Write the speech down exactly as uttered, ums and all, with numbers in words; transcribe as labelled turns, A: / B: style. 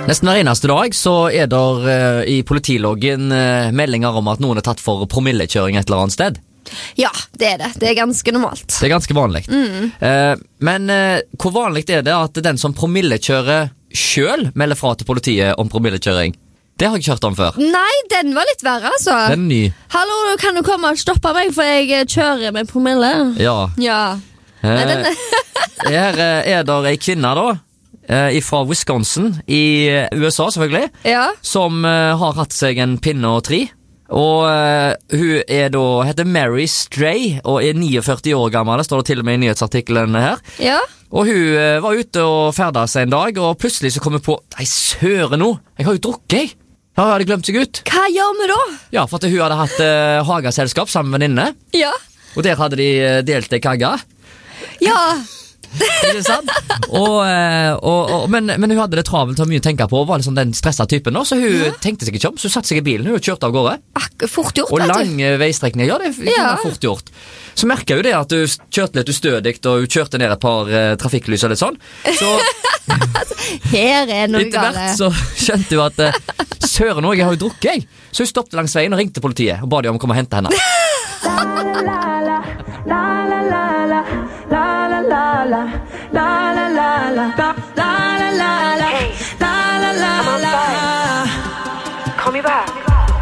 A: Nesten hver eneste dag så er der uh, i politiloggen uh, meldinger om at noen er tatt for promillekjøring et eller annet sted.
B: Ja, det er det. Det er ganske normalt.
A: Det er ganske vanlig.
B: Mm.
A: Uh, men uh, hvor vanlig er det at den som promillekjører selv melder fra til politiet om promillekjøring? Det har jeg ikke hørt om før.
B: Nei, den var litt verre, altså.
A: Den er ny.
B: Hallo, kan du komme og stoppe meg, for jeg kjører med promille?
A: Ja.
B: Ja.
A: Uh,
B: Nei, den
A: her uh, er der ei kvinne da, uh, fra Wisconsin i U S A selvfølgelig,
B: ja.
A: som uh, har hatt seg en pinne og tre. Og uh, hun er da, heter Mary Stray, og er førtini år gammel, det står det til og med i nyhetsartikkelen her.
B: Ja.
A: Og hun uh, var ute og ferdet seg en dag, og plutselig så kom hun på, nei søren nå, jeg har jo drukket jeg. Hun hadde glemt seg ut.
B: Hva gjør vi da?
A: Ja, for at hun hadde hatt uh, hageselskap sammen med venninne,
B: Ja.
A: og der hadde de uh, delt ei kagge.
B: Ja.
A: Ikke sant? Og, uh, og, og, men, men hun hadde det travelt og mye å tenke på, og var liksom den stresset typen nå, så hun
B: Ja.
A: tenkte seg ikke om, så hun satte seg i bilen, hun kjørte av gårde.
B: Ak, fort gjort,
A: Og
B: vet du.
A: lange veistrekninger, ja, det er
B: Ja.
A: fort gjort. Så merket hun det at du kjørte litt ustødigt, og hun kjørte ned et par uh, trafikklys og litt sånn. Så
B: Her er noe
A: etter hvert
B: gale.
A: så skjønte hun at uh, søren nå, jeg har jo drukket jeg. Så hun stoppte langs veien og ringte politiet, og ba de om å komme og hente henne.
C: La la la la la la la la la la la la